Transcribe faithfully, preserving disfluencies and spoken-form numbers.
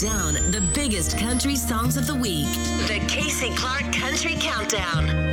down the biggest country songs of the week. The Casey Clark Country Countdown.